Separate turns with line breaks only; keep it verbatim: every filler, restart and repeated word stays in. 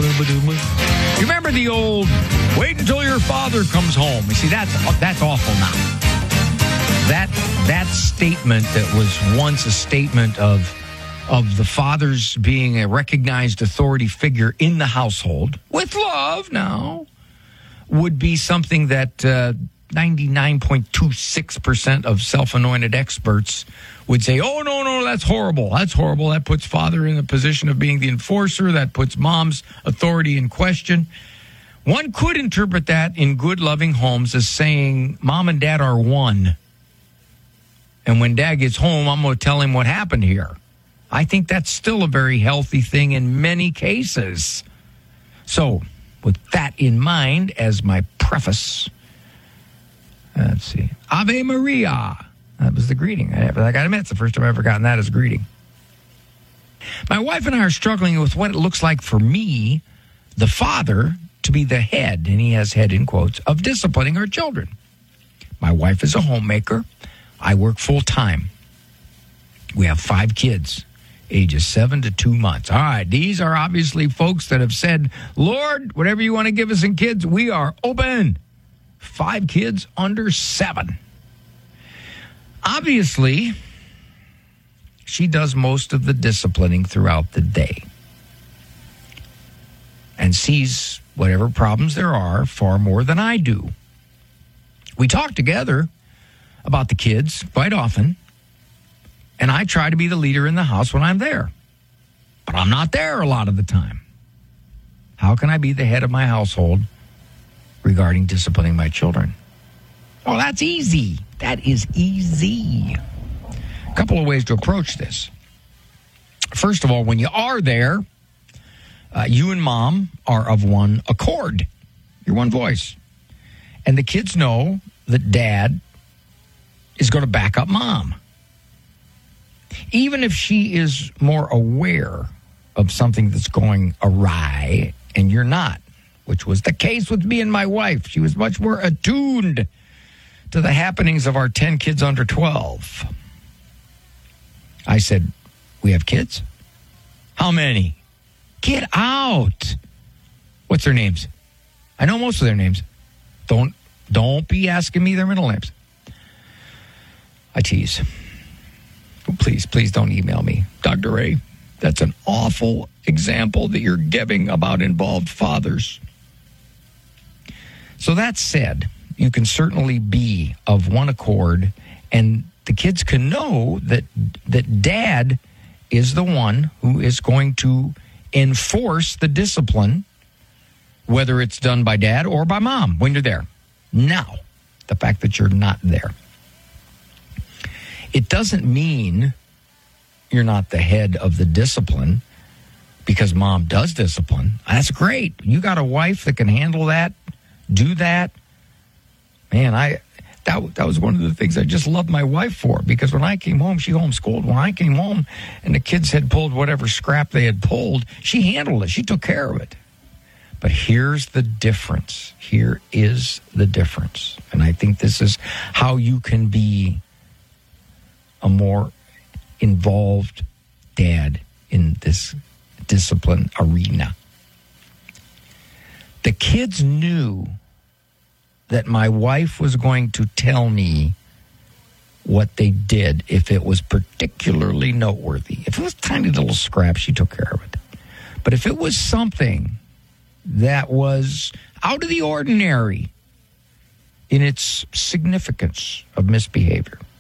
You remember the old, wait until your father comes home. You see, that's that's awful now. That that statement that was once a statement of of the fathers being a recognized authority figure in the household, with love now, would be something that uh, ninety-nine point two six percent of self-anointed experts would say, oh, no, no, that's horrible. That's horrible. That puts father in a position of being the enforcer. That puts mom's authority in question. One could interpret that in good, loving homes as saying mom and dad are one. And when dad gets home, I'm going to tell him what happened here. I think that's still a very healthy thing in many cases. So, with that in mind as my preface, let's see. Ave Maria. That was the greeting. I, I got to admit, it's the first time I've ever gotten that as a greeting. My wife and I are struggling with what it looks like for me, the father, to be the head, and he has head in quotes, of disciplining our children. My wife is a homemaker. I work full time. We have five kids, ages seven to two months. All right, these are obviously folks that have said, Lord, whatever you want to give us in kids, we are open. Five kids under seven. Obviously, she does most of the disciplining throughout the day and sees whatever problems there are far more than I do. We talk together about the kids quite often, and I try to be the leader in the house when I'm there. But I'm not there a lot of the time. How can I be the head of my household regarding disciplining my children? Well, that's easy. That is easy. A couple of ways to approach this. First of all, when you are there, uh, you and mom are of one accord. You're one voice. And the kids know that dad is going to back up mom. Even if she is more aware of something that's going awry and you're not, which was the case with me and my wife. She was much more attuned to the happenings of our ten kids under twelve. I said, we have kids? How many? Get out. What's their names? I know most of their names. Don't, don't be asking me their middle names. I tease. Please, please don't email me. Doctor Ray, that's an awful example that you're giving about involved fathers. So that said, you can certainly be of one accord, and the kids can know that that dad is the one who is going to enforce the discipline, whether it's done by dad or by mom when you're there. Now, the fact that you're not there. It doesn't mean you're not the head of the discipline because mom does discipline. That's great. You got a wife that can handle that, do that. Man, I that that was one of the things I just loved my wife for, because when I came home, she homeschooled. When I came home and the kids had pulled whatever scrap they had pulled, she handled it. She took care of it. But here's the difference. Here is the difference. And I think this is how you can be a more involved dad in this discipline arena. The kids knew that my wife was going to tell me what they did if it was particularly noteworthy. If it was a tiny little scrap, she took care of it. But if it was something that was out of the ordinary in its significance of misbehavior,